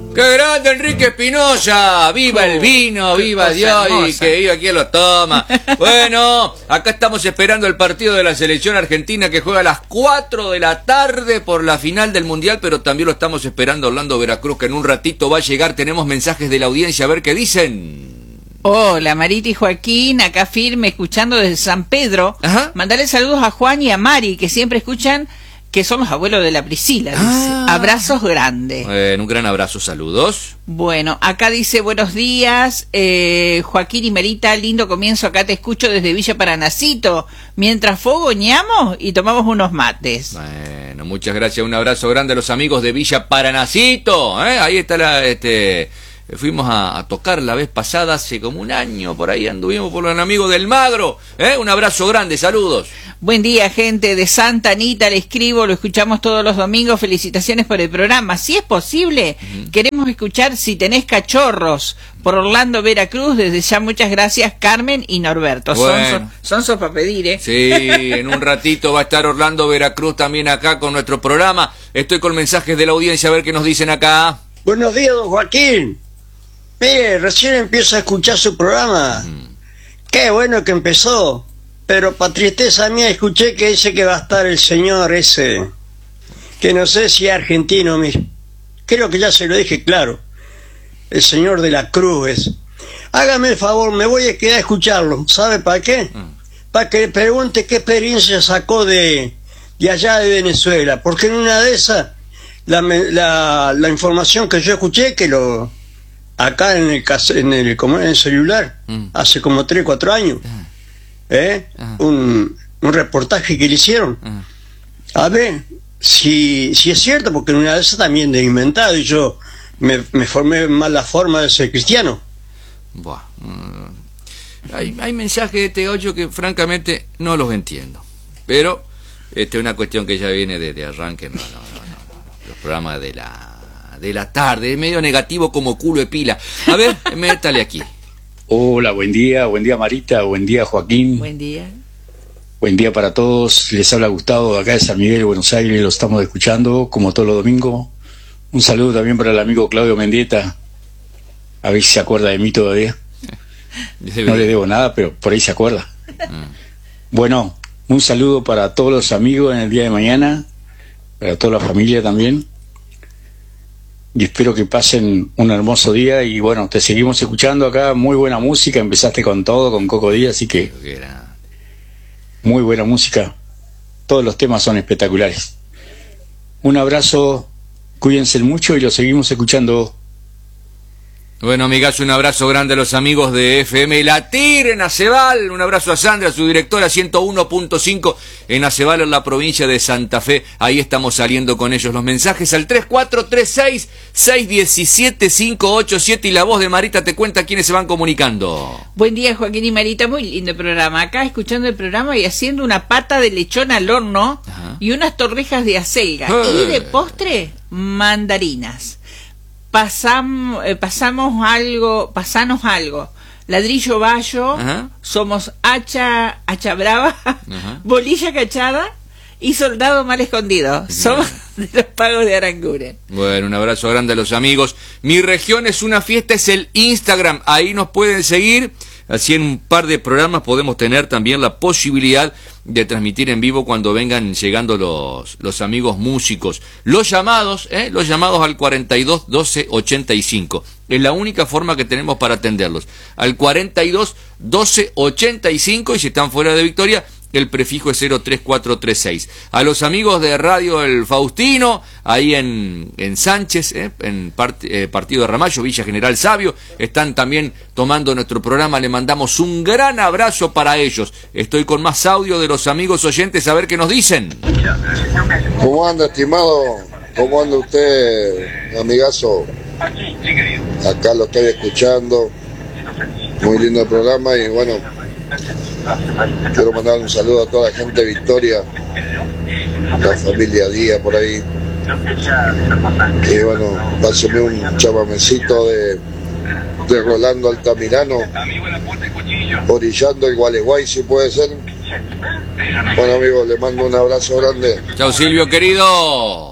¡Qué grande Enrique Espinosa! ¡Viva el vino! ¡Viva Dios! Y que viva quien lo toma. Bueno, acá estamos esperando el partido de la selección argentina que juega a las 4 de la tarde por la final del Mundial, pero también lo estamos esperando Orlando Veracruz, que en un ratito va a llegar. Tenemos mensajes de la audiencia, a ver qué dicen. Hola, Marita y Joaquín, acá firme, escuchando desde San Pedro. Ajá. Mandale saludos a Juan y a Mari, que siempre escuchan, que son los abuelos de la Priscila, dice. Abrazos grandes. Un gran abrazo, saludos. Bueno, acá dice, buenos días, Joaquín y Marita, lindo comienzo, acá te escucho desde Villa Paranacito, mientras fogoneamos y tomamos unos mates. Bueno, muchas gracias, un abrazo grande a los amigos de Villa Paranacito, ahí está fuimos a tocar la vez pasada, hace como un año, por ahí anduvimos por los amigos del Magro, un abrazo grande, saludos. Buen día, gente de Santa Anita, le escribo, lo escuchamos todos los domingos, felicitaciones por el programa. Si es posible, queremos escuchar Si tenés cachorros, por Orlando Veracruz, desde ya muchas gracias, Carmen y Norberto. Bueno. Son para pedir, Sí, en un ratito va a estar Orlando Veracruz también acá con nuestro programa. Estoy con mensajes de la audiencia, a ver qué nos dicen acá. Buenos días, don Joaquín. Mire, recién empiezo a escuchar su programa. Qué bueno que empezó. Pero para tristeza mía escuché que dice que va a estar el señor ese, que no sé si es argentino mismo. Creo que ya se lo dije claro. El señor de la Cruz es. Hágame el favor, me voy a quedar a escucharlo. ¿Sabe para qué? Para que le pregunte qué experiencia sacó de allá de Venezuela. Porque en una de esas, la información que yo escuché, que acá en el celular, hace como 3 o 4 años, un reportaje que le hicieron, a ver si es cierto, porque en una de esas también de inventado, y yo me formé mal la forma de ser cristiano. Buah, hay mensajes de este 8 que francamente no los entiendo, pero es una cuestión que ya viene desde arranque. No. Los programas de la tarde, es medio negativo como culo de pila. A ver, métale aquí. Hola, buen día Marita, buen día Joaquín. Buen día. Buen día para todos, les habla Gustavo de acá de San Miguel, Buenos Aires, lo estamos escuchando como todos los domingos. Un saludo también para el amigo Claudio Mendieta, a ver si se acuerda de mí todavía. No le debo nada, pero por ahí se acuerda. Bueno, un saludo para todos los amigos en el día de mañana, para toda la familia también. Y espero que pasen un hermoso día y bueno, te seguimos escuchando acá, muy buena música, empezaste con todo, con Coco Díaz, así que muy buena música, todos los temas son espectaculares. Un abrazo, cuídense mucho y lo seguimos escuchando. Bueno, amigas, un abrazo grande a los amigos de FM La Tigre en Acebal, un abrazo a Sandra, su directora 101.5 en Acebal, en la provincia de Santa Fe, ahí estamos saliendo con ellos. Los mensajes al 3436-617-587 y la voz de Marita te cuenta quiénes se van comunicando. Buen día, Joaquín y Marita, muy lindo programa, acá escuchando el programa y haciendo una pata de lechón al horno. Ajá. Y unas torrijas de acelga y de postre, mandarinas. Pasanos algo, ladrillo bayo, somos hacha brava, bolilla cachada y soldado mal escondido. Somos de los pagos de Aranguren. Bueno, un abrazo grande a los amigos. Mi región es una fiesta, es el Instagram, ahí nos pueden seguir. Así en un par de programas podemos tener también la posibilidad de transmitir en vivo cuando vengan llegando los amigos músicos. Los llamados al 42 12 85. Es la única forma que tenemos para atenderlos. Al 42 12 85 y si están fuera de Victoria, el prefijo es 03436. A los amigos de Radio El Faustino, ahí en Sánchez, en Partido de Ramallo, Villa General Sabio, están también tomando nuestro programa. Le mandamos un gran abrazo para ellos. Estoy con más audio de los amigos oyentes, a ver qué nos dicen. ¿Cómo anda, estimado? ¿Cómo anda usted, amigazo? Acá lo estoy escuchando. Muy lindo el programa y bueno, quiero mandar un saludo a toda la gente de Victoria, la familia Díaz por ahí. Y bueno, pásame un chamamecito de Rolando Altamirano, Orillando el Gualeguay, si puede ser. Bueno, amigos, le mando un abrazo grande. Chao, Silvio, querido.